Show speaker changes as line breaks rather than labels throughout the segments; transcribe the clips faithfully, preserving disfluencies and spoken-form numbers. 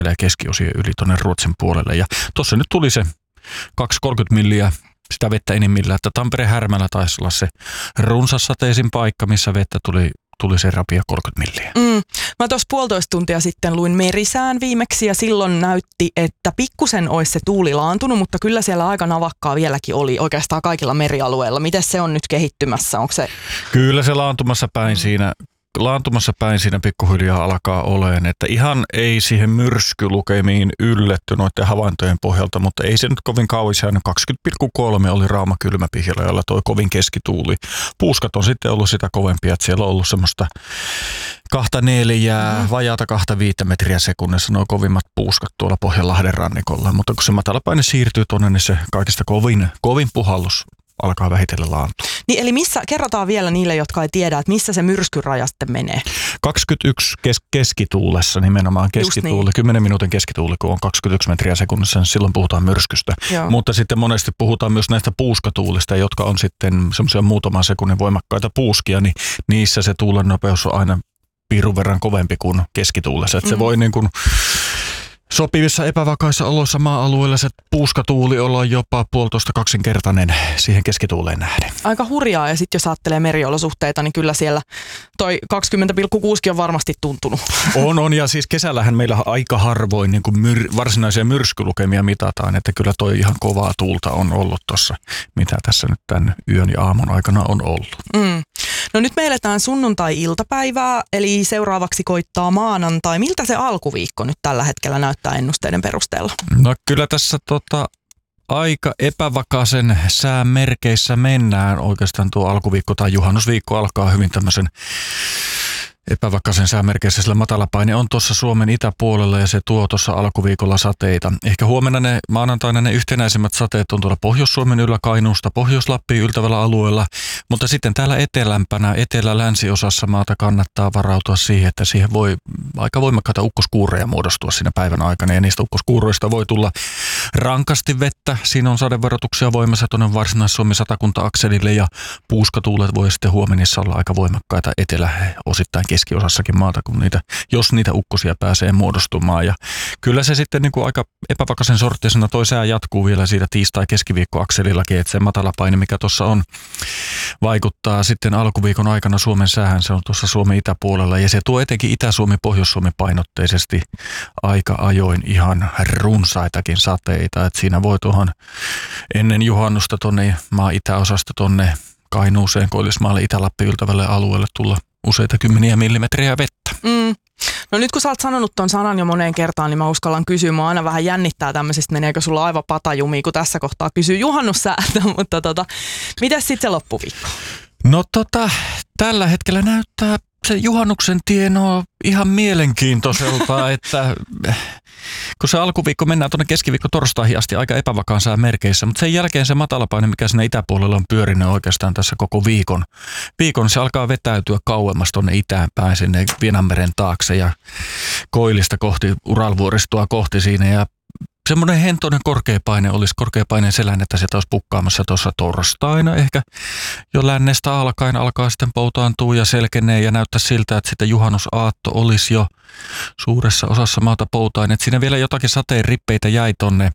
keskiosien yli tuonne Ruotsin puolelle. Ja tuossa nyt tuli se kaksisataakolmekymmentä milliä sitä vettä enimmillään, että Tampere-Härmälä taisi olla se runsassateisin paikka, missä vettä tuli, tuli se rapia kolmekymmentä milliä.
Mm. Mä tuossa puolitoista tuntia sitten luin merisään viimeksi ja silloin näytti, että pikkusen olisi se tuuli laantunut, mutta kyllä siellä aika navakkaa vieläkin oli oikeastaan kaikilla merialueilla. Miten se on nyt kehittymässä? Onko se...
Kyllä se laantumassa päin mm. siinä. Laantumassa päin siinä pikkuhiljaa alkaa oleen, että ihan ei siihen myrskylukemiin ylletty noiden havaintojen pohjalta, mutta ei se nyt kovin kauis jäänyt. kaksikymmentä pilkku kolme oli Rauma kylmäpihillä, jolla toi kovin keskituuli. Puuskat on sitten ollut sitä kovempia, että siellä on ollut semmoista kahta neljää, vajaata kahta viittä metriä sekunnissa nuo kovimmat puuskat tuolla Pohjanlahden rannikolla, mutta kun se matalapaine siirtyy tuonne, niin se kaikista kovin, kovin puhallus alkaa vähitellen laantua.
Niin eli missä, kerrotaan vielä niille, jotka ei tiedä, että missä se myrskyraja sitten menee?
kaksikymmentäyksi kes- keskituulessa nimenomaan keskituuli, niin. kymmenen minuutin keskituuli, kun on kaksikymmentäyksi metriä sekunnissa, niin silloin puhutaan myrskystä. Joo. Mutta sitten monesti puhutaan myös näistä puuskatuulista, jotka on sitten semmoisia muutaman sekunnin voimakkaita puuskia, niin niissä se tuulen nopeus on aina piirun verran kovempi kuin keskituulessa. Että mm. se voi niin kuin sopivissa epävakaissa oloissa maa-alueilla se puuskatuuli olla jopa puolitoista kaksinkertainen siihen keskituuleen nähden.
Aika hurjaa, ja sitten jos ajattelee meriolosuhteita, niin kyllä siellä toi kaksikymmentä pilkku kuusi on varmasti tuntunut.
On, on, ja siis kesällähän meillä aika harvoin niin kuin myr- varsinaisia myrskylukemia mitataan, että kyllä toi ihan kovaa tuulta on ollut tuossa, mitä tässä nyt tämän yön ja aamun aikana on ollut.
Mm. No nyt me eletään sunnuntai-iltapäivää, eli seuraavaksi koittaa maanantai. Miltä se alkuviikko nyt tällä hetkellä näyttää ennusteiden perusteella?
No kyllä tässä tota, aika epävakaisen sään merkeissä mennään. Oikeastaan tuo alkuviikko tai juhannusviikko alkaa hyvin tämmöisen epävakaisen säämerkeissä, sillä matalapaine on tuossa Suomen itäpuolella ja se tuo tuossa alkuviikolla sateita. Ehkä huomenna ne maanantaina ne yhtenäisimmät sateet on tuolla Pohjois-Suomen yllä Kainuusta Pohjois-Lappiin yltävällä alueella, mutta sitten täällä etelämpänä, etelä-länsiosassa maata kannattaa varautua siihen, että siihen voi aika voimakkaita ukkoskuureja muodostua siinä päivän aikana ja niistä ukkoskuuroista voi tulla rankasti vettä. Siinä on sadevaroituksia voimassa tuonne Varsinais-Suomi-Satakunta-akselille ja puuskatuulet voi sitten huomenissa olla aika voimakkaita etelä osittain keskiosassakin maata, kun niitä, jos niitä ukkosia pääsee muodostumaan. Ja kyllä se sitten niin kuin aika epävakaisen sorttisena toi sää jatkuu vielä siitä tiistai-keskiviikkoakselillakin, että se matalapaine, mikä tuossa on, vaikuttaa sitten alkuviikon aikana Suomen säähän. Se on tuossa Suomen itäpuolella ja se tuo etenkin Itä-Suomi, Pohjois-Suomi painotteisesti aika ajoin ihan runsaitakin sateita. Et siinä voi tuohon ennen juhannusta tuonne maan itäosasta tuonne Kainuuseen, Koillismaalle, Itä-Lappi yltävälle alueelle tulla useita kymmeniä millimetriä vettä.
Mm. No nyt kun sä oot sanonut ton sanan jo moneen kertaan, niin mä uskallan kysyä. Mä aina vähän jännittää tämmöisistä, meneekö sulla aivan patajumi, kun tässä kohtaa kysyy juhannussäätä, mutta tota, mitäs sitten se loppuviikko?
No tota, tällä hetkellä näyttää se juhannuksen tieno ihan mielenkiintoiselta, että kun se alkuviikko mennään tuonne keskiviikko torstaihin asti aika epävakaan sään merkeissä, mutta sen jälkeen se matalapaine, mikä sinne itäpuolella on pyörinyt oikeastaan tässä koko viikon, viikon se alkaa vetäytyä kauemmas tuonne itään päin sinne Vienanmeren taakse ja Koillista kohti, Uralvuoristoa kohti siinä ja semmoinen hentoinen korkeapaine olisi korkeapaineen selän, että sieltä olisi pukkaamassa tuossa torstaina. Ehkä jo lännestä alkaen alkaa sitten poutaantua ja selkenee ja näyttää siltä, että sitten juhannusaatto olisi jo suuressa osassa maata poutain. Että siinä vielä jotakin sateen rippeitä jäi tonne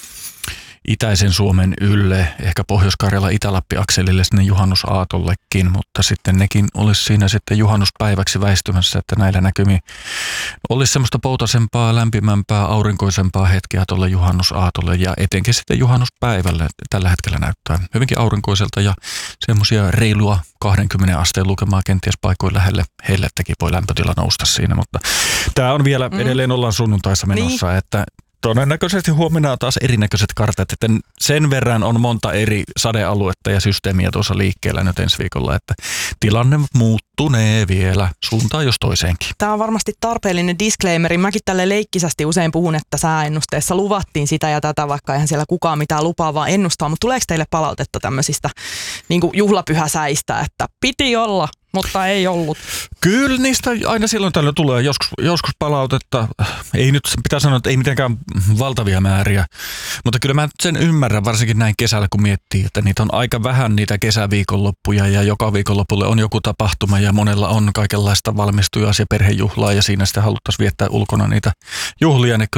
itäisen Suomen ylle, ehkä Pohjois-Karjala Itä-Lappi-akselille sinne juhannusaatollekin, mutta sitten nekin olisi siinä sitten juhannuspäiväksi väistymässä, että näillä näkymin olisi semmoista poutasempaa, lämpimämpää, aurinkoisempaa hetkeä tuolle juhannusaatolle ja etenkin sitten juhannuspäivälle tällä hetkellä näyttää hyvinkin aurinkoiselta ja semmoisia reilua kaksikymmentä asteen lukemaa kenties paikoin lähelle hellettäkin voi lämpötila nousta siinä, mutta tämä on vielä mm. edelleen ollaan sunnuntaissa menossa, niin. Että todennäköisesti huomenna on taas erinäköiset kartat, että sen verran on monta eri sadealuetta ja systeemiä tuossa liikkeellä nyt ensi viikolla, että tilanne muuttunee vielä suuntaan jos toiseenkin.
Tämä on varmasti tarpeellinen disclaimeri. Mäkin tälle leikkisästi usein puhun, että sääennusteessa luvattiin sitä ja tätä, vaikka eihän siellä kukaan mitään lupaavaa ennustaa, mutta tuleeko teille palautetta tämmöisistä niin kuin juhlapyhäsäistä, että piti olla mutta ei ollut.
Kyllä niistä aina silloin tällöin tulee joskus, joskus palautetta. Ei nyt pitää sanoa, että ei mitenkään valtavia määriä, mutta kyllä mä sen ymmärrän varsinkin näin kesällä, kun miettii, että niitä on aika vähän niitä kesäviikonloppuja ja joka viikonlopulle on joku tapahtuma ja monella on kaikenlaista valmistujas- ja perhejuhlaa ja siinä sitten haluttaisiin viettää ulkona niitä juhlia. Ne